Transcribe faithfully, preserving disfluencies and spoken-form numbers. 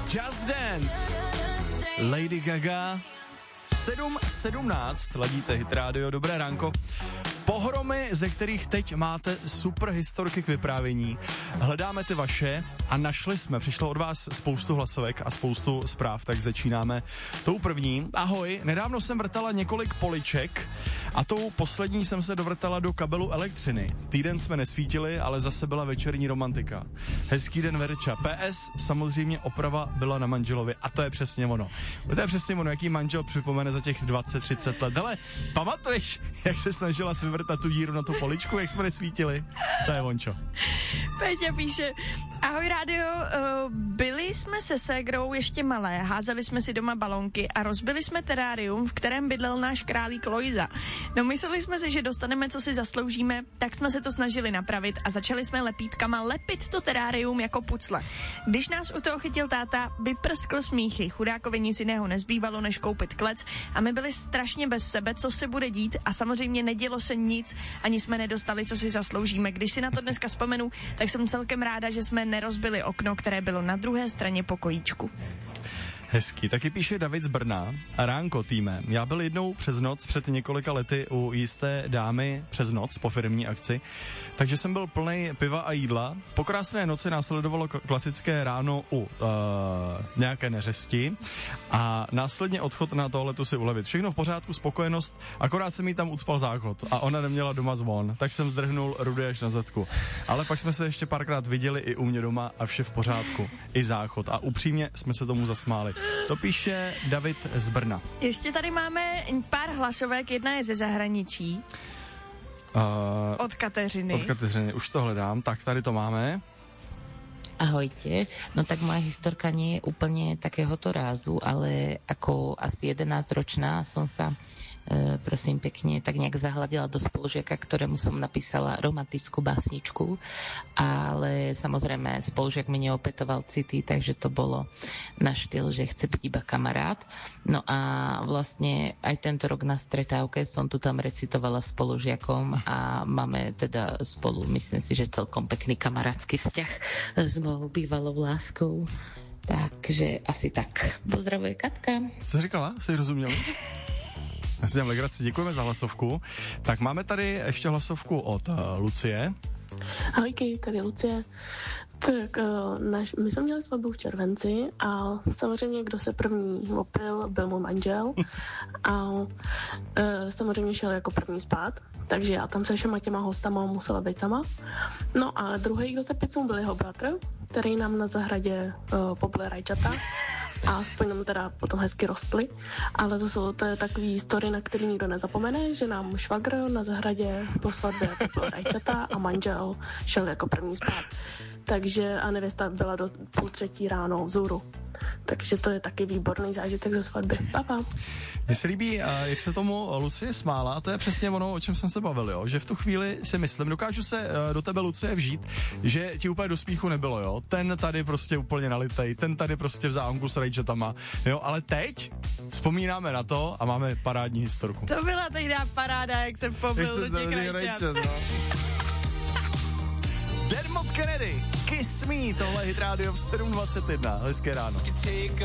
Just Dance, Lady Gaga, sedm sedmnáct, ladíte Hit Radio, dobré ránko. Pohromy, ze kterých teď máte super historky k vyprávění. Hledáme ty vaše a našli jsme, přišlo od vás spoustu hlasovek a spoustu zpráv, tak začínáme tou první. Ahoj, nedávno jsem vrtala několik poliček a tou poslední jsem se dovrtala do kabelu elektřiny. Týden jsme nesvítili, ale zase byla večerní romantika. Hezký den, Verča. P S, samozřejmě oprava byla na manželovi a to je přesně ono. To je přesně ono, jaký manžel připomene za těch dvacet třicet let. Hele, pamatuješ, jak se snažila si vyvrtat tu díru na tu poličku, jak jsme nesvítili? To je vončo. Péťa píše, ahoj rádio, uh, byli jsme se ségrou ještě malé, házeli jsme si doma balonky a rozbili jsme terárium, v kterém bydlel náš králík Lojza. No mysleli jsme si, že dostaneme, co si zasloužíme, tak jsme se to snažili napravit a začali jsme lepítkama lepit to terárium jako pucle. Když nás u toho chytil táta, vyprskl smíchy, chudákovi nic jiného nezbývalo, než koupit klec a my byli strašně bez sebe, co se bude dít a samozřejmě nedělo se nic, ani jsme nedostali, co si zasloužíme. Když si na to dneska vzpomenu, tak jsem celkem ráda, že jsme nerozbili okno, které bylo na druhé straně pokojíčku. Hezky, taky píše David z Brna. Ránko, týme. Já byl jednou přes noc před několika lety u jisté dámy přes noc po firmní akci, takže jsem byl plnej piva a jídla. Po krásné noci následovalo klasické ráno u uh, nějaké neřesti a následně odchod na toaletu si ulevit. Všechno v pořádku, spokojenost, akorát jsem jí tam ucpal záchod a ona neměla doma zvon, tak jsem zdrhnul rudy až na zadku. Ale pak jsme se ještě párkrát viděli i u mě doma a vše v pořádku, i záchod a upřímně jsme se tomu zasmáli. To píše David z Brna. Ještě tady máme pár hlasovek, jedna je ze zahraničí. Uh, od Kateřiny. Od Kateřiny, už to hledám, tak tady to máme. Ahojte, no tak moja historka nie je úplne takéhoto rázu, ale ako asi jedenásťročná som sa e, prosím pekne tak nejak zahľadila do spolužiaka, ktorému som napísala romantickú básničku, ale samozrejme spolužiak mi neopetoval city, takže to bolo na štýl, že chce byť iba kamarát. No a vlastne aj tento rok na stretávke som tu tam recitovala spolužiakom a máme teda spolu, myslím si, že celkom pekný kamarátsky vzťah s mou bývalou láskou. Takže asi tak. Pozdravuje Katka. Co říkala? Jsi rozuměli? Já si dělám legraci, děkujeme za hlasovku. Tak máme tady ještě hlasovku od uh, Lucie. Ahojky, tady Lucie. Tak uh, naš, my jsme měli svatbu v červenci a samozřejmě, kdo se první opil, byl můj manžel a uh, samozřejmě šel jako první spát, takže já tam se všema těma hostama musela být sama. No a druhý, kdo se picnul, byl jeho bratr, který nám na zahradě uh, pobil rajčata a aspoň nám teda potom hezky rozply, ale to jsou to je takový historie, na který nikdo nezapomene, že nám švagr na zahradě po svatbě pobil rajčata a manžel šel jako první spát. Takže a nevěsta byla do půl třetí ráno vzhůru. Takže to je taky výborný zážitek ze svatby. Papa. Mně se líbí, jak se tomu Lucie smála, a to je přesně ono, o čem jsem se bavil, jo? Že v tu chvíli si myslím, dokážu se do tebe, Lucie, vžít, že ti úplně do smíchu nebylo, jo? Ten tady prostě úplně nalitej, ten tady prostě v záhonku s rajčatama, jo? Ale teď vzpomínáme na to a máme parádní historku. To byla tehdy paráda, jak jsem pobil do těch rajčat. Dermot Kennedy, Kiss Me, tohle je Hit Radio v sedm dvacet jedna. Hezké ráno.